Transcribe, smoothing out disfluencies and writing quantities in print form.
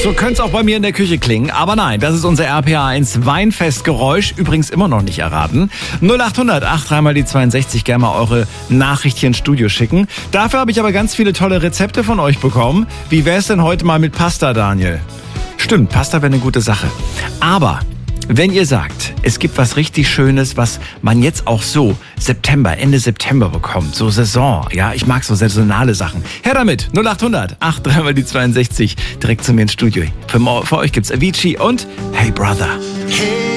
So könnte es auch bei mir in der Küche klingen. Aber nein, das ist unser RPA1 Weinfestgeräusch. Übrigens immer noch nicht erraten. 0800 83 mal die 62. Gerne mal eure Nachricht hier ins Studio schicken. Dafür habe ich aber ganz viele tolle Rezepte von euch bekommen. Wie wäre es denn heute mal mit Pasta, Daniel? Stimmt, Pasta wäre eine gute Sache. Aber wenn ihr sagt, es gibt was richtig Schönes, was man jetzt auch so Ende September bekommt, so Saison, ja, ich mag so saisonale Sachen. Her damit, 0800 83 mal die 62, direkt zu mir ins Studio. Für euch gibt's Avicii und Hey Brother. Hey.